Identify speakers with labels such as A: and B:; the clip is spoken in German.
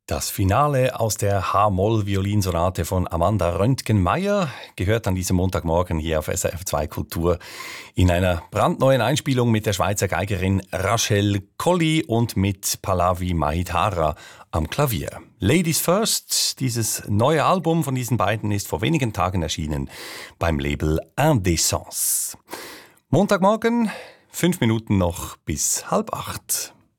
A: Das Finale aus der H-Moll-Violinsonate von Amanda Röntgenmeier gehört an diesem Montagmorgen hier auf SRF 2 Kultur in einer brandneuen Einspielung mit der Schweizer Geigerin Rachel Colli und mit Pallavi Mahidhara am Klavier. Ladies First, dieses neue Album von diesen beiden ist vor wenigen Tagen erschienen beim Label Indecence. Montagmorgen, 5 Minuten noch bis 7:30.